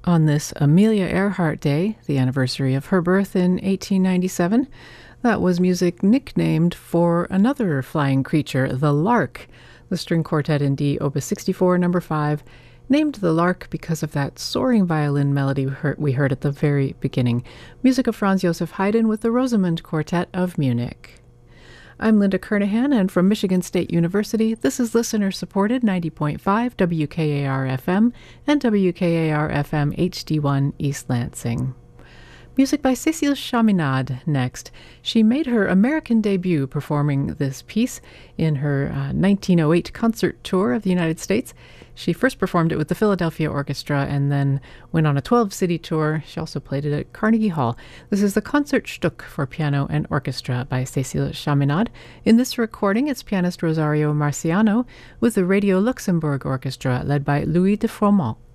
On this Amelia Earhart Day, the anniversary of her birth in 1897, that was music nicknamed for another flying creature, the lark. The string quartet in D, Opus 64, number 5, named the lark because of that soaring violin melody we heard at the very beginning. Music of Franz Joseph Haydn with the Rosamund Quartet of Munich. I'm Linda Kernahan, and from Michigan State University, this is listener-supported 90.5 WKAR-FM and WKAR-FM HD1 East Lansing. Music by Cécile Chaminade next. She made her American debut performing this piece in her 1908 concert tour of the United States. She first performed it with the Philadelphia Orchestra and then went on a 12-city tour. She also played it at Carnegie Hall. This is the Concertstück for piano and orchestra by Cécile Chaminade. In this recording, it's pianist Rosario Marciano with the Radio Luxembourg Orchestra led by Louis de Froment.